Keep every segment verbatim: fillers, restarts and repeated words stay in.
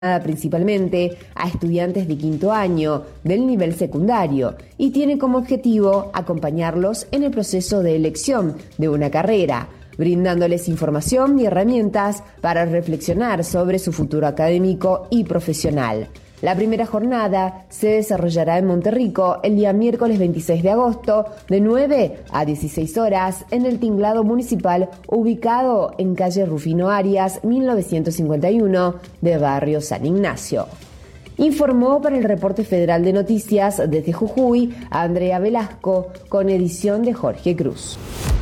principalmente a estudiantes de quinto año del nivel secundario y tiene como objetivo acompañarlos en el proceso de elección de una carrera, brindándoles información y herramientas para reflexionar sobre su futuro académico y profesional. La primera jornada se desarrollará en Monterrico el día miércoles veintiséis de agosto de nueve a dieciséis horas en el tinglado municipal ubicado en calle Rufino Arias mil novecientos cincuenta y uno de Barrio San Ignacio. Informó para el Reporte Federal de Noticias desde Jujuy Andrea Velasco con edición de Jorge Cruz.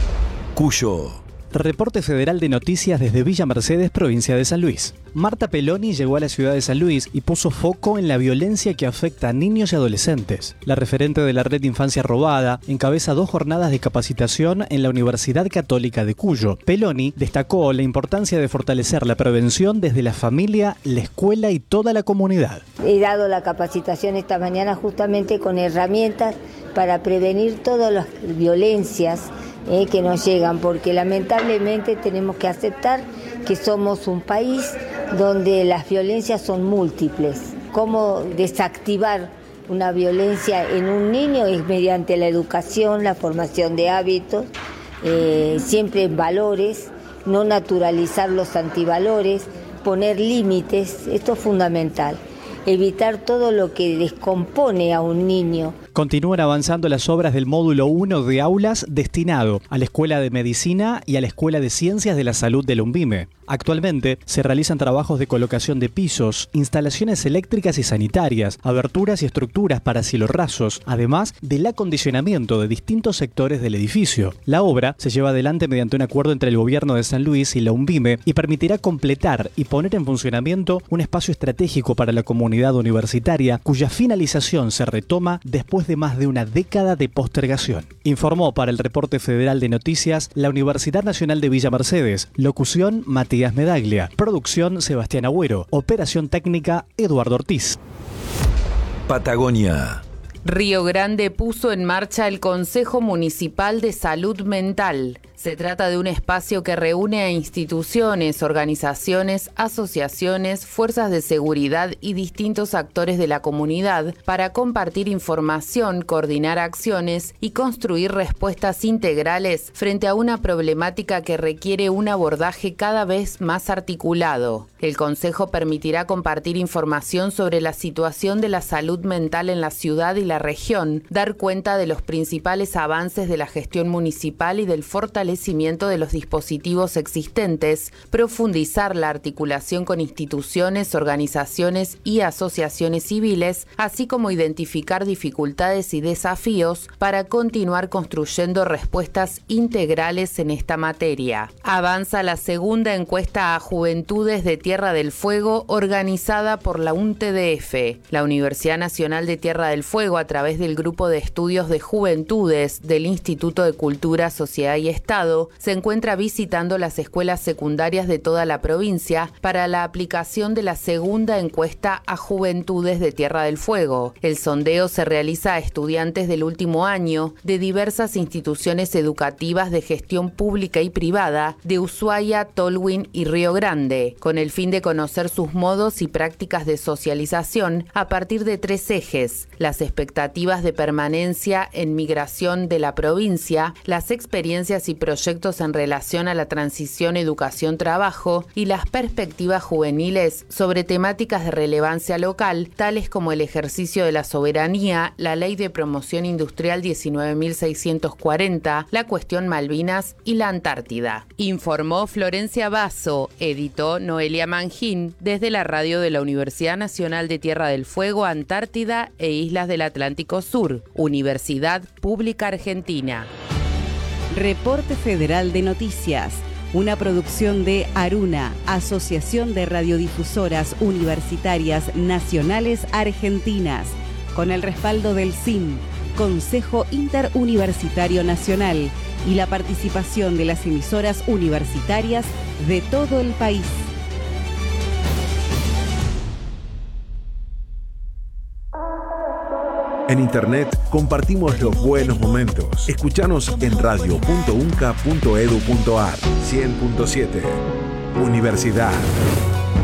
Cuyo. Reporte Federal de Noticias desde Villa Mercedes, provincia de San Luis. Marta Peloni llegó a la ciudad de San Luis y puso foco en la violencia que afecta a niños y adolescentes. La referente de la Red de Infancia Robada encabeza dos jornadas de capacitación en la Universidad Católica de Cuyo. Peloni destacó la importancia de fortalecer la prevención desde la familia, la escuela y toda la comunidad. He dado la capacitación esta mañana justamente con herramientas para prevenir todas las violencias Eh, que nos llegan, porque lamentablemente tenemos que aceptar que somos un país donde las violencias son múltiples. Cómo desactivar una violencia en un niño es mediante la educación, la formación de hábitos, eh, siempre en valores, no naturalizar los antivalores, poner límites, esto es fundamental. Evitar todo lo que descompone a un niño. Continúan avanzando las obras del módulo uno de aulas destinado a la Escuela de Medicina y a la Escuela de Ciencias de la Salud del UNVIME. Actualmente se realizan trabajos de colocación de pisos, instalaciones eléctricas y sanitarias, aberturas y estructuras para cielos rasos, además del acondicionamiento de distintos sectores del edificio. La obra se lleva adelante mediante un acuerdo entre el gobierno de San Luis y la UNVIME y permitirá completar y poner en funcionamiento un espacio estratégico para la comunidad universitaria cuya finalización se retoma después de más de una década de postergación. Informó para el Reporte Federal de Noticias la Universidad Nacional de Villa Mercedes. Locución Matías Medaglia. Producción Sebastián Agüero. Operación técnica Eduardo Ortiz. Patagonia. Río Grande puso en marcha el Consejo Municipal de Salud Mental. Se trata de un espacio que reúne a instituciones, organizaciones, asociaciones, fuerzas de seguridad y distintos actores de la comunidad para compartir información, coordinar acciones y construir respuestas integrales frente a una problemática que requiere un abordaje cada vez más articulado. El Consejo permitirá compartir información sobre la situación de la salud mental en la ciudad y la región, dar cuenta de los principales avances de la gestión municipal y del fortalecimiento de los dispositivos existentes, profundizar la articulación con instituciones, organizaciones y asociaciones civiles, así como identificar dificultades y desafíos para continuar construyendo respuestas integrales en esta materia. Avanza la segunda encuesta a juventudes de Tierra del Fuego organizada por la U N T D F. La Universidad Nacional de Tierra del Fuego, a través del Grupo de Estudios de Juventudes del Instituto de Cultura, Sociedad y Estado, se encuentra visitando las escuelas secundarias de toda la provincia para la aplicación de la segunda encuesta a juventudes de Tierra del Fuego. El sondeo se realiza a estudiantes del último año de diversas instituciones educativas de gestión pública y privada de Ushuaia, Tolwyn y Río Grande, con el fin de conocer sus modos y prácticas de socialización a partir de tres ejes: las expectativas de permanencia en migración de la provincia, las experiencias y proyectos en relación a la transición educación-trabajo y las perspectivas juveniles sobre temáticas de relevancia local, tales como el ejercicio de la soberanía, la Ley de Promoción Industrial diecinueve mil seiscientos cuarenta, la cuestión Malvinas y la Antártida. Informó Florencia Basso, editó Noelia Mangín, desde la radio de la Universidad Nacional de Tierra del Fuego, Antártida e Islas del Atlántico Sur, Universidad Pública Argentina. Reporte Federal de Noticias, una producción de Aruna, Asociación de Radiodifusoras Universitarias Nacionales Argentinas, con el respaldo del C I M, Consejo Interuniversitario Nacional, y la participación de las emisoras universitarias de todo el país. En Internet compartimos los buenos momentos. Escuchanos en radio punto unca punto edu punto ar. cien punto siete. Universidad.